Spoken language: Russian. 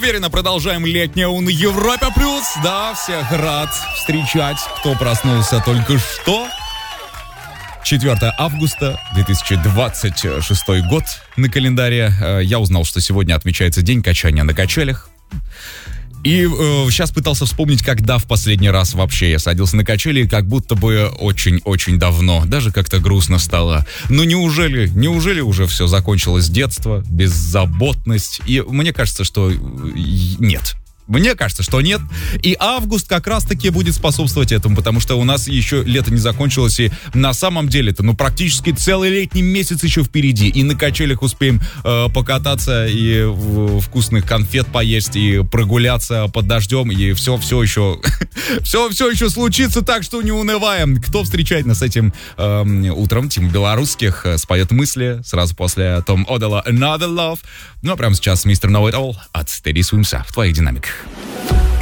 Уверенно продолжаем летнее на Европе Плюс. Да, всех рад встречать, кто проснулся только что. 4 августа 2026 год на календаре. Я узнал, что сегодня отмечается день качания на качелях. И сейчас пытался вспомнить, когда в последний раз вообще я садился на качели, как будто бы очень-очень давно. Даже как-то грустно стало. Но неужели уже все закончилось с детства, беззаботность? И мне кажется, что нет. Мне кажется, что нет. И август как раз-таки будет способствовать этому, потому что у нас еще лето не закончилось, и на самом деле-то, практически целый летний месяц еще впереди. И на качелях успеем покататься, и вкусных конфет поесть, и прогуляться под дождем, и все еще случится, так что не унываем. Кто встречает нас этим утром? Тима Белорусских споет мысли сразу после Том Одела Another Love. Ну а прямо сейчас мистер Know It All от Steady Swimsa в твоих динамиках.